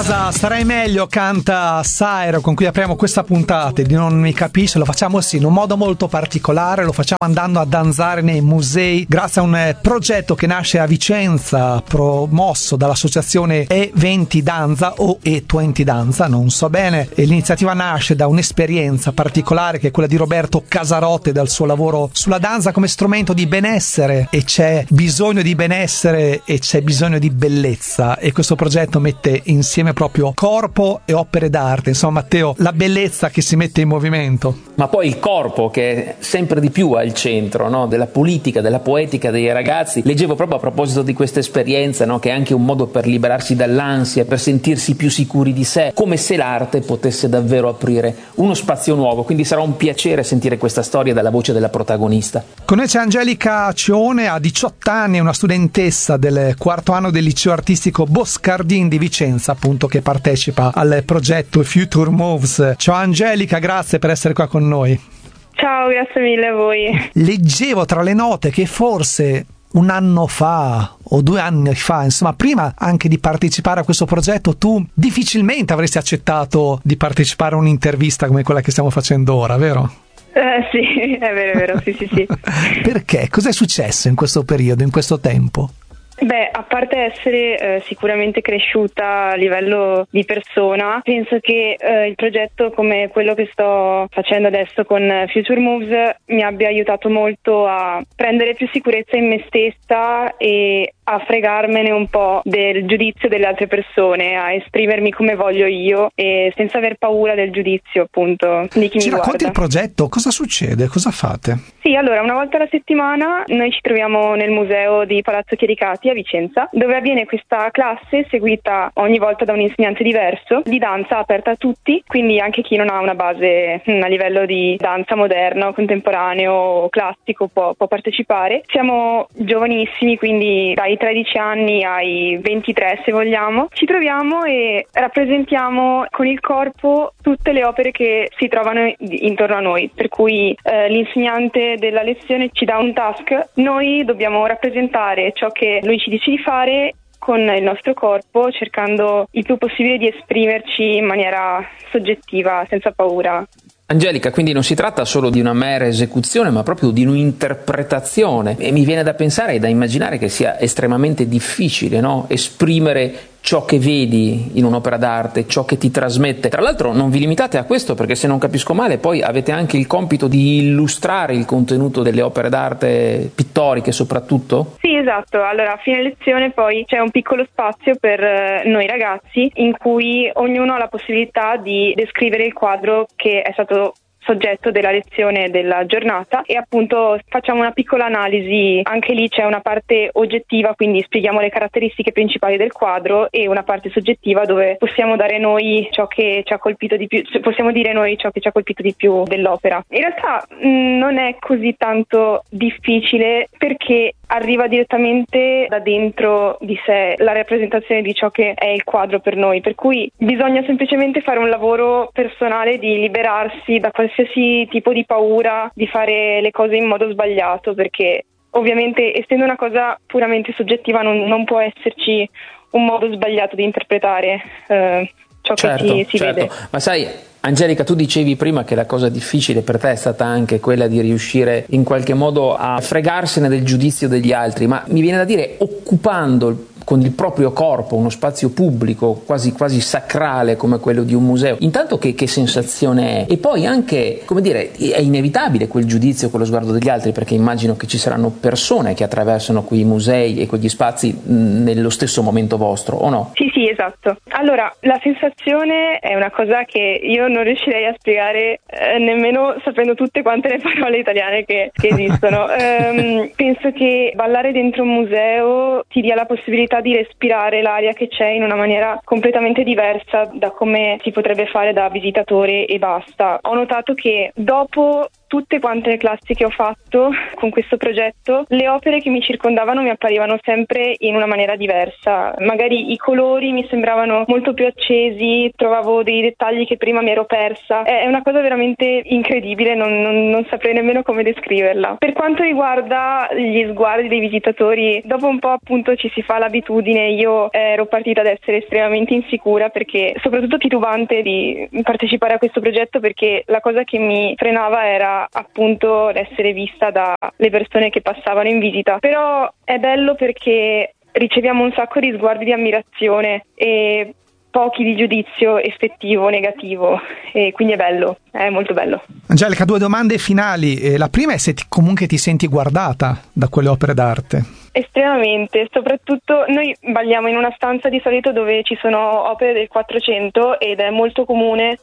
casa starai meglio, canta Sairo, con cui apriamo questa puntata di Non mi capisce. Lo facciamo sì in un modo molto particolare, lo facciamo andando a danzare nei musei grazie a un progetto che nasce a Vicenza, promosso dall'associazione E20 Danza o E20 Danza, non so bene, e l'iniziativa nasce da un'esperienza particolare che è quella di Roberto Casarotte, dal suo lavoro sulla danza come strumento di benessere, e c'è bisogno di benessere e c'è bisogno di bellezza, e questo progetto mette insieme proprio corpo e opere d'arte. Insomma, Matteo, la bellezza che si mette in movimento, ma poi il corpo che è sempre di più al centro, no? Della politica, della poetica dei ragazzi. Leggevo proprio a proposito di questa esperienza, no? Che è anche un modo per liberarsi dall'ansia, per sentirsi più sicuri di sé, come se l'arte potesse davvero aprire uno spazio nuovo. Quindi sarà un piacere sentire questa storia dalla voce della protagonista. Con noi c'è Angelica Cione, ha 18 anni, è una studentessa del quarto anno del liceo artistico Boscardin di Vicenza, appunto, che partecipa al progetto Future Moves. Ciao Angelica, grazie per essere qua con noi. Ciao, grazie mille a voi. Leggevo tra le note che forse un anno fa o 2 anni fa, insomma, prima anche di partecipare a questo progetto, tu difficilmente avresti accettato di partecipare a un'intervista come quella che stiamo facendo ora, vero? Sì, è vero, sì. Perché? Cos'è successo in questo periodo, in questo tempo? Beh, a parte essere sicuramente cresciuta a livello di persona, penso che il progetto come quello che sto facendo adesso con Future Moves mi abbia aiutato molto a prendere più sicurezza in me stessa e a fregarmene un po' del giudizio delle altre persone, a esprimermi come voglio io e senza aver paura del giudizio, appunto, di chi mi guarda. Ci racconti il progetto? Cosa succede? Cosa fate? Sì, allora, una volta alla settimana noi ci troviamo nel museo di Palazzo Chiericati a Vicenza, dove avviene questa classe seguita ogni volta da un insegnante diverso, di danza aperta a tutti, quindi anche chi non ha una base a livello di danza moderno, contemporaneo o classico può partecipare. Siamo giovanissimi, quindi dai 13 anni ai 23 se vogliamo. Ci troviamo e rappresentiamo con il corpo tutte le opere che si trovano intorno a noi, per cui l'insegnante della lezione ci dà un task, noi dobbiamo rappresentare ciò che lui ci dice di fare con il nostro corpo, cercando il più possibile di esprimerci in maniera soggettiva, senza paura. Angelica, quindi non si tratta solo di una mera esecuzione, ma proprio di un'interpretazione, e mi viene da pensare e da immaginare che sia estremamente difficile, no? Esprimere ciò che vedi in un'opera d'arte, ciò che ti trasmette. Tra l'altro non vi limitate a questo, perché se non capisco male poi avete anche il compito di illustrare il contenuto delle opere d'arte pittoriche soprattutto? Sì, esatto. Allora a fine lezione poi c'è un piccolo spazio per noi ragazzi in cui ognuno ha la possibilità di descrivere il quadro che è stato soggetto della lezione della giornata, e appunto facciamo una piccola analisi. Anche lì c'è una parte oggettiva, quindi spieghiamo le caratteristiche principali del quadro, e una parte soggettiva dove possiamo dare noi ciò che ci ha colpito di più, possiamo dire noi ciò che ci ha colpito di più dell'opera. In realtà non è così tanto difficile, perché arriva direttamente da dentro di sé la rappresentazione di ciò che è il quadro per noi, per cui bisogna semplicemente fare un lavoro personale di liberarsi da qualsiasi tipo di paura di fare le cose in modo sbagliato, perché ovviamente essendo una cosa puramente soggettiva non può esserci un modo sbagliato di interpretare ciò che si vede. Ma sai, Angelica, tu dicevi prima che la cosa difficile per te è stata anche quella di riuscire in qualche modo a fregarsene del giudizio degli altri, ma mi viene da dire, occupando con il proprio corpo uno spazio pubblico quasi sacrale come quello di un museo, intanto che sensazione è? E poi anche, come dire, è inevitabile quel giudizio, quello sguardo degli altri, perché immagino che ci saranno persone che attraversano quei musei e quegli spazi nello stesso momento vostro, o no? Sì, esatto. Allora, la sensazione è una cosa che io non riuscirei a spiegare nemmeno sapendo tutte quante le parole italiane che esistono. Penso che ballare dentro un museo ti dia la possibilità di respirare l'aria che c'è in una maniera completamente diversa da come si potrebbe fare da visitatore e basta. Ho notato che dopo tutte quante le classi che ho fatto con questo progetto, le opere che mi circondavano mi apparivano sempre in una maniera diversa. Magari i colori mi sembravano molto più accesi, trovavo dei dettagli che prima mi ero persa. È una cosa veramente incredibile, non saprei nemmeno come descriverla. Per quanto riguarda gli sguardi dei visitatori, dopo un po' appunto ci si fa l'abitudine. Io ero partita ad essere estremamente insicura, perché soprattutto titubante di partecipare a questo progetto, perché la cosa che mi frenava era appunto l'essere vista dalle persone che passavano in visita. Però è bello perché riceviamo un sacco di sguardi di ammirazione e pochi di giudizio effettivo, negativo, e quindi è bello, è molto bello. Angelica, 2 domande finali. La prima è se comunque ti senti guardata da quelle opere d'arte. Estremamente, soprattutto noi balliamo in una stanza di solito dove ci sono opere del 400 ed è molto comune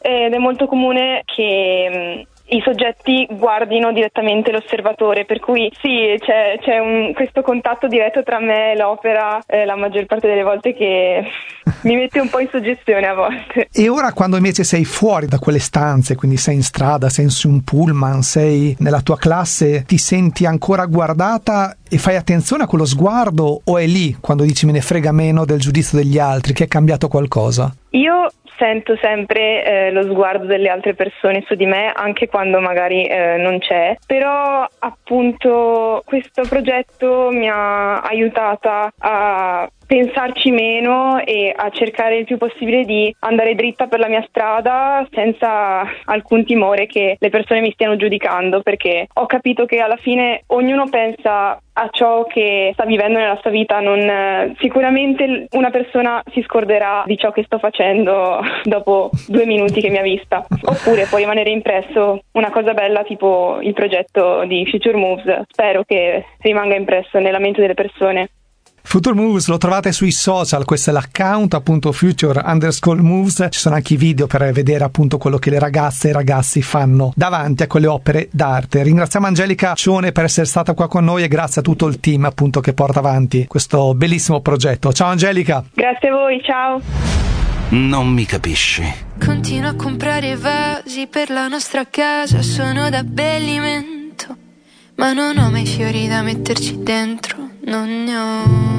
che i soggetti guardino direttamente l'osservatore, per cui sì, c'è questo contatto diretto tra me e l'opera la maggior parte delle volte, che mi mette un po' in suggestione a volte. E ora, quando invece sei fuori da quelle stanze, quindi sei in strada, sei su un pullman, sei nella tua classe, ti senti ancora guardata e fai attenzione a quello sguardo, o è lì quando dici me ne frega meno del giudizio degli altri, che è cambiato qualcosa? Io sento sempre lo sguardo delle altre persone su di me, anche quando magari non c'è, però appunto questo progetto mi ha aiutata a pensarci meno e a cercare il più possibile di andare dritta per la mia strada senza alcun timore che le persone mi stiano giudicando, perché ho capito che alla fine ognuno pensa a ciò che sta vivendo nella sua vita. Sicuramente una persona si scorderà di ciò che sto facendo dopo 2 minuti che mi ha vista, oppure può rimanere impresso una cosa bella tipo il progetto di Future Moves. Spero che rimanga impresso nella mente delle persone. Future Moves lo trovate sui social, questo è l'account appunto Future_Moves, ci sono anche i video per vedere appunto quello che le ragazze e i ragazzi fanno davanti a quelle opere d'arte. Ringraziamo Angelica Cione per essere stata qua con noi e grazie a tutto il team appunto che porta avanti questo bellissimo progetto. Ciao Angelica! Grazie a voi, ciao! Non mi capisci. Continuo a comprare vasi per la nostra casa, sono d'abbellimento, ma non ho mai fiori da metterci dentro, non ne ho.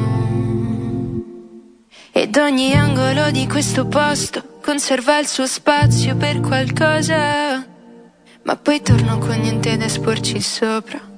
Ed ogni angolo di questo posto conserva il suo spazio per qualcosa, ma poi torno con niente da esporci sopra.